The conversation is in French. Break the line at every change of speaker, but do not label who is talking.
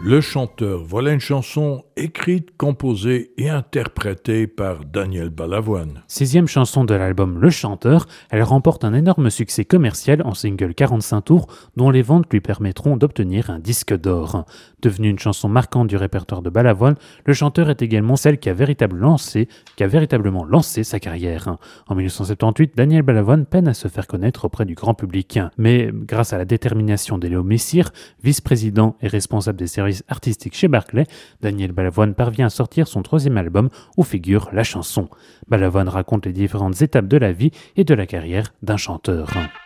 Le chanteur, voilà une chanson écrite, composée et interprétée par Daniel Balavoine.
6e chanson de l'album Le Chanteur, elle remporte un énorme succès commercial en single 45 tours dont les ventes lui permettront d'obtenir un disque d'or. Devenue une chanson marquante du répertoire de Balavoine, Le Chanteur est également celle qui a véritablement lancé sa carrière. En 1978, Daniel Balavoine peine à se faire connaître auprès du grand public. Mais grâce à la détermination d'Eléo Messire, vice-président et responsable des services artistiques chez Barclay, Daniel Balavoine parvient à sortir son 3e album où figure la chanson. Balavoine raconte les différentes étapes de la vie et de la carrière d'un chanteur.